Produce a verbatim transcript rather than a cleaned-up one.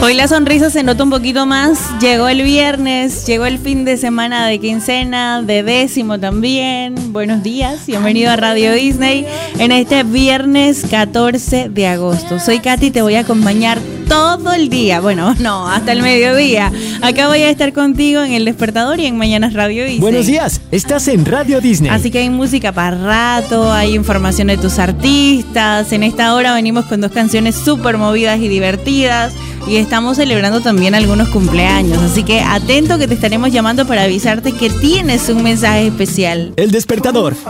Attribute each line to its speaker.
Speaker 1: Hoy la sonrisa se nota un poquito más. Llegó el viernes, llegó el fin de semana de quincena, de décimo también. Buenos días, bienvenido a Radio Disney en este viernes catorce de agosto. Soy Katy, te voy a acompañar todo el día. Bueno, no, hasta el mediodía. Acá voy a estar contigo en El Despertador y en Mañanas Radio Disney.
Speaker 2: Buenos días, estás en Radio Disney.
Speaker 1: Así que hay música para rato, hay información de tus artistas. En esta hora venimos con dos canciones súper movidas y divertidas. Y estamos celebrando también algunos cumpleaños. Así que atento que te estaremos llamando para avisarte que tienes un mensaje especial.
Speaker 2: El Despertador.